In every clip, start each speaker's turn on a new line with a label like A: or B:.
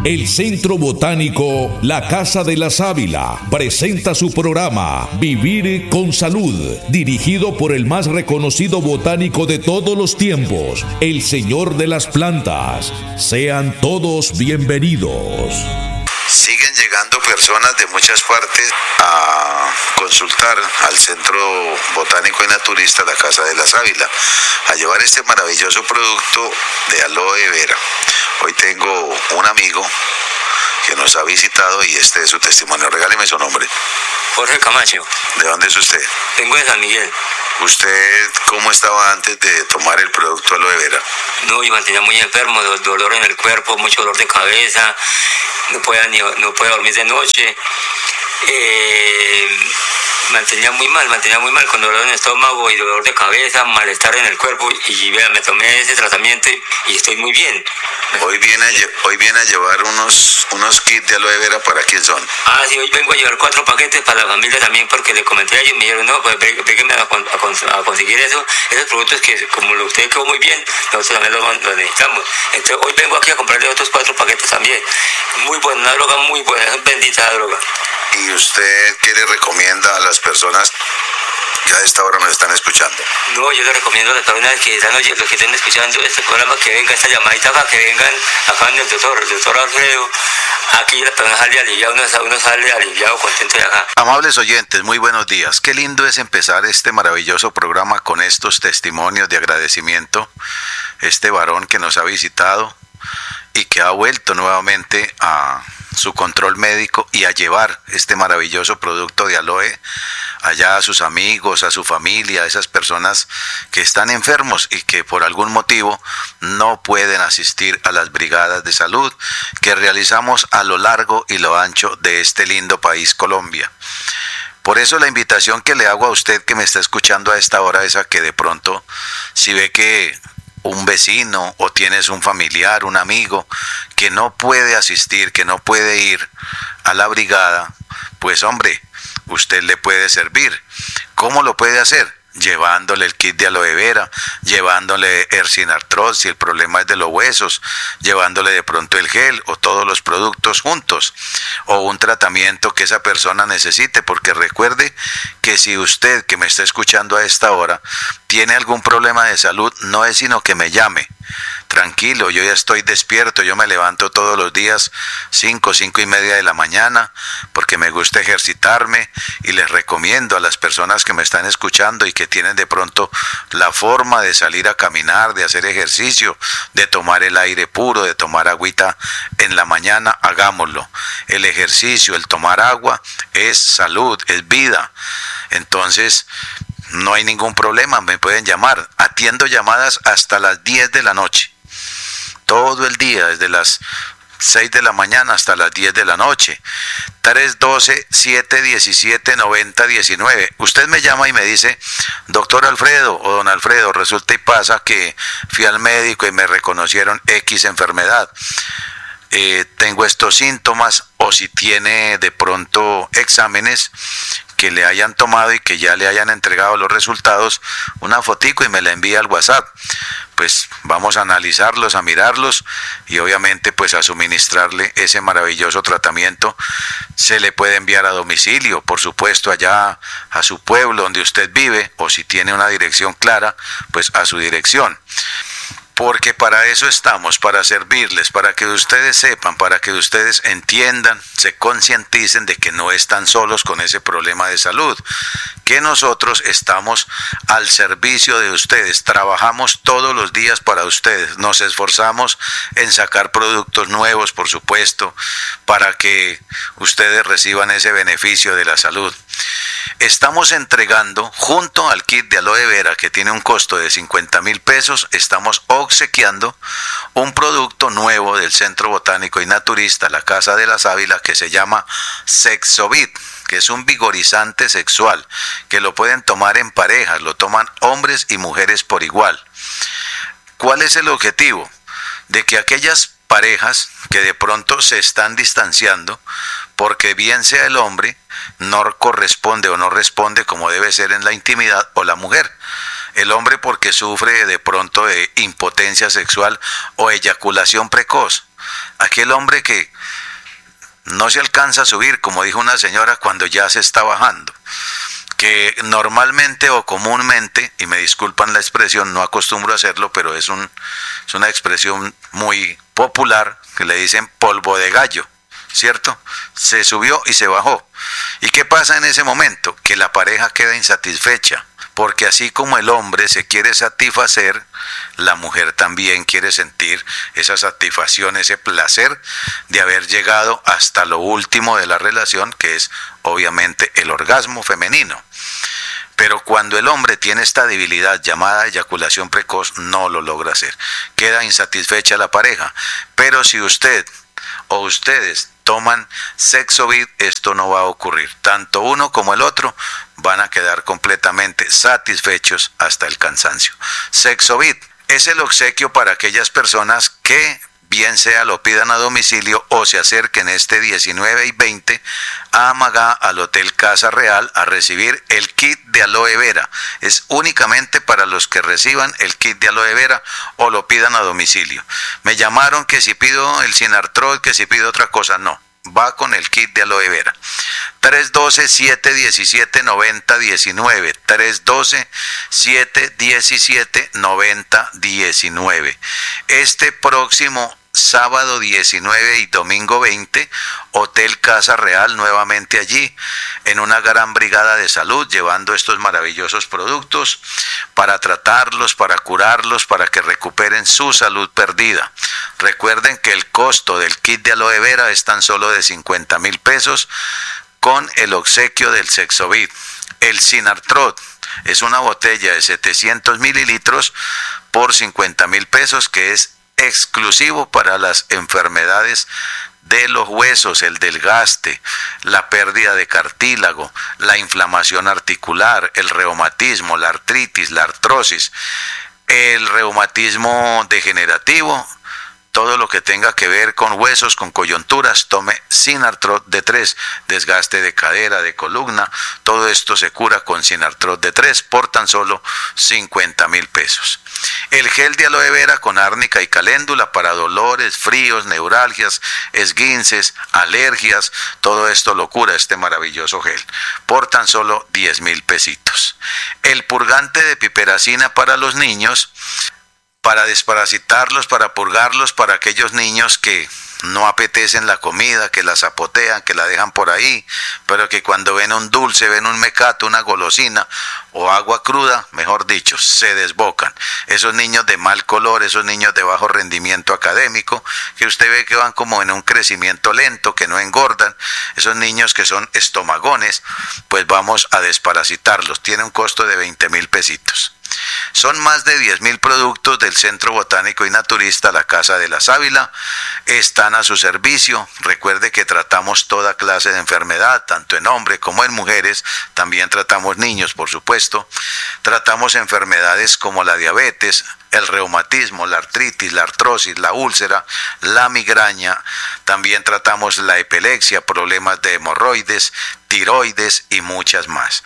A: El Centro Botánico La Casa de la Sábila presenta su programa Vivir con Salud, dirigido por el más reconocido botánico de todos los tiempos, el Señor de las Plantas. Sean todos bienvenidos.
B: Siguen llegando personas de muchas partes a consultar al Centro Botánico y Naturista La Casa de la Sábila, a llevar este maravilloso producto de aloe vera. Hoy tengo un amigo que nos ha visitado y este es su testimonio. Regáleme su nombre.
C: Jorge Camacho.
B: ¿De dónde es usted?
C: Vengo de San Miguel.
B: ¿Usted cómo estaba antes de tomar el producto aloe vera?
C: No, yo mantenía muy enfermo, dolor en el cuerpo, mucho dolor de cabeza, no podía dormir de noche. Mantenía muy mal, con dolor en el estómago y dolor de cabeza, malestar en el cuerpo, y vea, me tomé ese tratamiento y estoy muy bien.
B: Hoy viene a llevar unos kits de aloe vera. ¿Para quién son?
C: Sí, hoy vengo a llevar 4 paquetes para la familia también, porque le comenté a ellos y me dijeron, no, pues vénganme a conseguir esos productos que, como usted quedó muy bien, nosotros también los necesitamos. Entonces hoy vengo aquí a comprarle otros 4 paquetes también. Muy buena, una droga muy buena, es bendita droga.
B: ¿Y usted qué le recomienda a las personas que a esta hora nos están escuchando?
C: No, yo le recomiendo a las personas que estén escuchando este programa, que vengan esta llamadita acá, que vengan acá en el doctor Alfredo. Aquí la persona sale aliviado, uno sale aliviado, contento de acá.
B: Amables oyentes, muy buenos días. Qué lindo es empezar este maravilloso programa con estos testimonios de agradecimiento. Este varón que nos ha visitado y que ha vuelto nuevamente a su control médico y a llevar este maravilloso producto de aloe allá a sus amigos, a su familia, a esas personas que están enfermos y que por algún motivo no pueden asistir a las brigadas de salud que realizamos a lo largo y lo ancho de este lindo país, Colombia. Por eso la invitación que le hago a usted que me está escuchando a esta hora es a que de pronto, si ve que un vecino o tienes un familiar, un amigo que no puede asistir, que no puede ir a la brigada, pues hombre, usted le puede servir. ¿Cómo lo puede hacer? Llevándole el kit de aloe vera, llevándole Ersinartros si el problema es de los huesos, llevándole de pronto el gel o todos los productos juntos, o un tratamiento que esa persona necesite, porque recuerde que si usted que me está escuchando a esta hora tiene algún problema de salud, no es sino que me llame. Tranquilo, yo ya estoy despierto, yo me levanto todos los días 5:30 de la mañana, porque me gusta ejercitarme, y les recomiendo a las personas que me están escuchando y que tienen de pronto la forma de salir a caminar, de hacer ejercicio, de tomar el aire puro, de tomar agüita en la mañana, hagámoslo. El ejercicio, el tomar agua es salud, es vida. Entonces, no hay ningún problema, me pueden llamar. Atiendo llamadas hasta las 10 de la noche. Todo el día, desde las 6 de la mañana hasta las 10 de la noche. 312-717-9019. Usted me llama y me dice, doctor Alfredo o don Alfredo, resulta y pasa que fui al médico y me reconocieron X enfermedad. Tengo estos síntomas, o si tiene de pronto exámenes que le hayan tomado y que ya le hayan entregado los resultados, una fotico y me la envía al WhatsApp. Pues vamos a analizarlos, a mirarlos y obviamente pues a suministrarle ese maravilloso tratamiento. Se le puede enviar a domicilio, por supuesto, allá a su pueblo donde usted vive, o si tiene una dirección clara, pues a su dirección. Porque para eso estamos, para servirles, para que ustedes sepan, para que ustedes entiendan, se concienticen de que no están solos con ese problema de salud, que nosotros estamos al servicio de ustedes, trabajamos todos los días para ustedes, nos esforzamos en sacar productos nuevos, por supuesto, para que ustedes reciban ese beneficio de la salud. Estamos entregando, junto al kit de aloe vera, que tiene un costo de 50,000 pesos, estamos obsequiando un producto nuevo del Centro Botánico y Naturista La Casa de la Sábila, que se llama Sexovit, que es un vigorizante sexual, que lo pueden tomar en parejas, lo toman hombres y mujeres por igual. ¿Cuál es el objetivo? De que aquellas parejas que de pronto se están distanciando, porque bien sea el hombre, no corresponde o no responde como debe ser en la intimidad, o la mujer. El hombre porque sufre de pronto de impotencia sexual o eyaculación precoz. aquel hombre que no se alcanza a subir, como dijo una señora, cuando ya se está bajando, que normalmente o comúnmente, y me disculpan la expresión, no acostumbro a hacerlo, pero es una expresión muy popular, que le dicen polvo de gallo, ¿cierto? Se subió y se bajó. ¿Y qué pasa en ese momento? Que la pareja queda insatisfecha, porque así como el hombre se quiere satisfacer, la mujer también quiere sentir esa satisfacción, ese placer de haber llegado hasta lo último de la relación, que es obviamente el orgasmo femenino. Pero cuando el hombre tiene esta debilidad llamada eyaculación precoz, no lo logra hacer. Queda insatisfecha la pareja. Pero si usted o ustedes toman Sexovid, esto no va a ocurrir. Tanto uno como el otro van a quedar completamente satisfechos hasta el cansancio. Sexovid es el obsequio para aquellas personas que bien sea lo pidan a domicilio o se acerquen este 19 y 20 a Amagá, al Hotel Casa Real, a recibir el kit de aloe vera. Es únicamente para los que reciban el kit de aloe vera o lo pidan a domicilio. Me llamaron que si pido el Sinartrol, que si pido otra cosa, no. Va con el kit de aloe vera. 312-717-9019. 312-717-9019. Este próximo sábado 19 y domingo 20, Hotel Casa Real, nuevamente allí, en una gran brigada de salud, llevando estos maravillosos productos para tratarlos, para curarlos, para que recuperen su salud perdida. Recuerden que el costo del kit de aloe vera es tan solo de 50,000 pesos, con el obsequio del Sexovid. El Sinartrot es una botella de 700 mililitros por 50,000 pesos, que es exclusivo para las enfermedades de los huesos, el desgaste, la pérdida de cartílago, la inflamación articular, el reumatismo, la artritis, la artrosis, el reumatismo degenerativo, todo lo que tenga que ver con huesos, con coyunturas. Tome Sinartrot D3, desgaste de cadera, de columna, todo esto se cura con Sinartrot D3 por tan solo 50,000 pesos. El gel de aloe vera con árnica y caléndula para dolores, fríos, neuralgias, esguinces, alergias, todo esto lo cura este maravilloso gel por tan solo 10,000 pesitos. El purgante de piperacina para los niños, para desparasitarlos, para purgarlos, para aquellos niños que no apetecen la comida, que la zapotean, que la dejan por ahí, pero que cuando ven un dulce, ven un mecato, una golosina o agua cruda, mejor dicho, se desbocan. Esos niños de mal color, esos niños de bajo rendimiento académico, que usted ve que van como en un crecimiento lento, que no engordan, esos niños que son estomagones, pues vamos a desparasitarlos. Tiene un costo de 20,000 pesitos. Son más de 10,000 productos del Centro Botánico y Naturista La Casa de la Sábila. Están a su servicio. Recuerde que tratamos toda clase de enfermedad, tanto en hombres como en mujeres. También tratamos niños, por supuesto. Tratamos enfermedades como la diabetes, el reumatismo, la artritis, la artrosis, la úlcera, la migraña. También tratamos la epilepsia, problemas de hemorroides, tiroides y muchas más.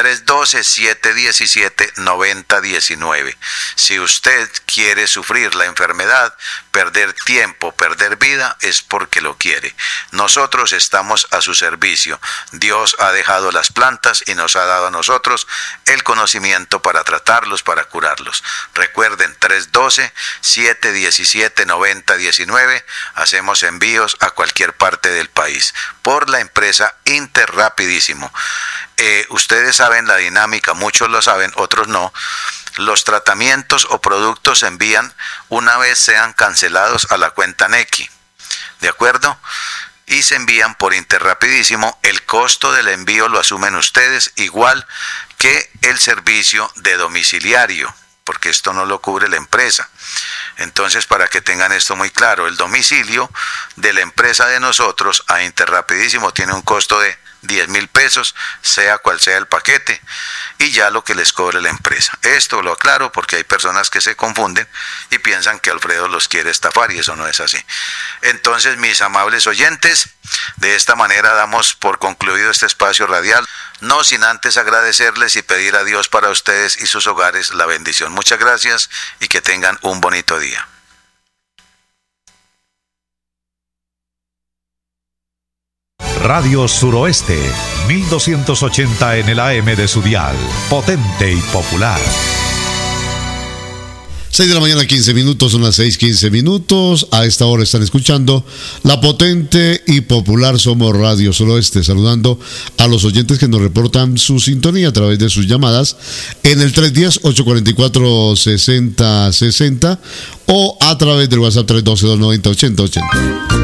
B: 312-717-9019. Si usted quiere sufrir la enfermedad, perder tiempo, perder vida, es porque lo quiere. Nosotros estamos a su servicio. Dios ha dejado las plantas y nos ha dado a nosotros el conocimiento para tratarlos, para curarlos. Recuerden, 312-717-9019. Hacemos envíos a cualquier parte del país por la empresa Interrapidísimo. Ustedes saben la dinámica, muchos lo saben, otros no. Los tratamientos o productos se envían una vez sean cancelados a la cuenta Nequi, ¿de acuerdo? Y se envían por Interrapidísimo. El costo del envío lo asumen ustedes, igual que el servicio de domiciliario, porque esto no lo cubre la empresa. Entonces, para que tengan esto muy claro, el domicilio de la empresa de nosotros a Interrapidísimo tiene un costo de 10,000 pesos, sea cual sea el paquete, y ya lo que les cobre la empresa. Esto lo aclaro porque hay personas que se confunden y piensan que Alfredo los quiere estafar, y eso no es así. Entonces, mis amables oyentes, de esta manera damos por concluido este espacio radial, no sin antes agradecerles y pedir a Dios para ustedes y sus hogares la bendición. Muchas gracias y que tengan un bonito día.
D: Radio Suroeste, 1280 en el AM de su dial. Potente y popular.
E: 6 de la mañana, 15 minutos, son las 6:15 minutos. A esta hora están escuchando La Potente y Popular Somos Radio Suroeste, saludando a los oyentes que nos reportan su sintonía a través de sus llamadas en el 310-844-6060 o a través del WhatsApp 312-290-8080.